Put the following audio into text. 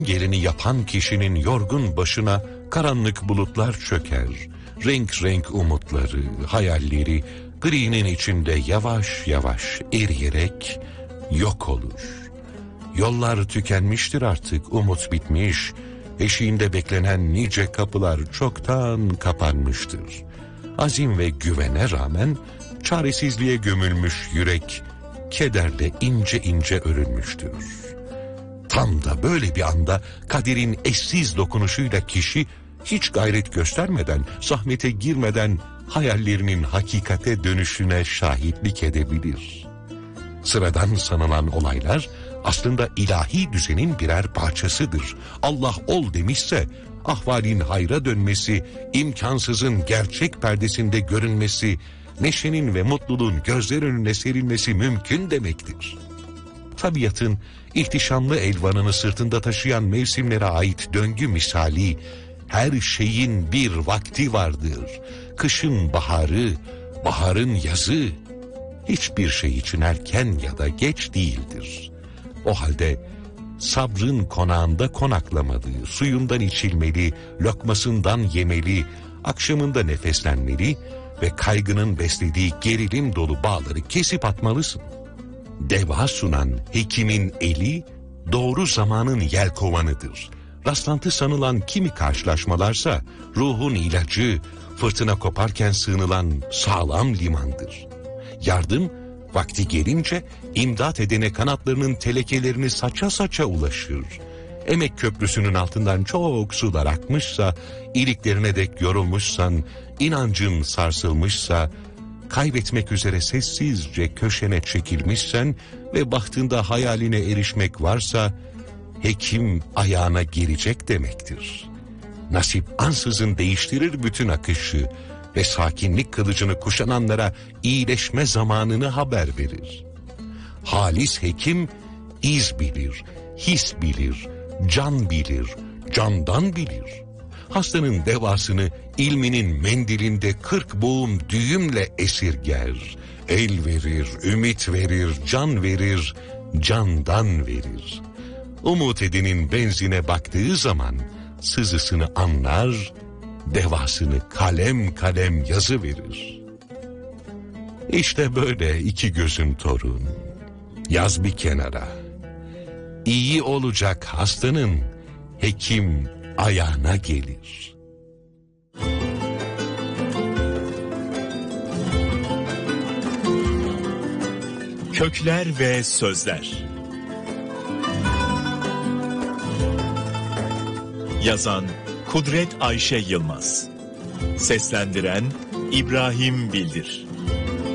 Geleni yapan kişinin yorgun başına karanlık bulutlar çöker. Renk renk umutları, hayalleri grinin içinde yavaş yavaş eriyerek yok olur. Yollar tükenmiştir artık, umut bitmiş. Eşiğinde beklenen nice kapılar çoktan kapanmıştır. Azim ve güvene rağmen çaresizliğe gömülmüş yürek kederle ince ince örülmüştür. Tam da böyle bir anda kaderin eşsiz dokunuşuyla kişi hiç gayret göstermeden, zahmete girmeden hayallerinin hakikate dönüşüne şahitlik edebilir. Sıradan sanılan olaylar aslında ilahi düzenin birer parçasıdır. Allah ol demişse ahvalin hayra dönmesi, imkansızın gerçek perdesinde görünmesi, neşenin ve mutluluğun gözler önüne serilmesi mümkün demektir. Tabiatın ihtişamlı elvanını sırtında taşıyan mevsimlere ait döngü misali, her şeyin bir vakti vardır. Kışın baharı, baharın yazı, hiçbir şey için erken ya da geç değildir. O halde sabrın konağında konaklamalı, suyundan içilmeli, lokmasından yemeli, akşamında nefeslenmeli ve kaygının beslediği gerilim dolu bağları kesip atmalısın. Deva sunan hekimin eli, doğru zamanın yelkovanıdır. Rastlantı sanılan kimi karşılaşmalarsa, ruhun ilacı, fırtına koparken sığınılan sağlam limandır. Yardım, vakti gelince imdat edene kanatlarının telekelerini saça saça ulaşır. Emek köprüsünün altından çok sular akmışsa, iliklerine dek yorulmuşsan, inancın sarsılmışsa, kaybetmek üzere sessizce köşene çekilmişsen ve bahtında hayaline erişmek varsa, hekim ayağına gelecek demektir. Nasip ansızın değiştirir bütün akışı ve sakinlik kılıcını kuşananlara iyileşme zamanını haber verir. Halis hekim iz bilir, his bilir, can bilir, candan bilir. Hastanın devasını ilminin mendilinde 40 boğum düğümle esirger. El verir, ümit verir, can verir, candan verir. Umut edenin benzine baktığı zaman sızısını anlar, devasını kalem kalem yazı verir. İşte böyle iki gözüm torun. Yaz bir kenara. İyi olacak hastanın hekim ayağına gelir. Kökler ve Sözler. Yazan Kudret Ayşe Yılmaz. Seslendiren İbrahim Bildir.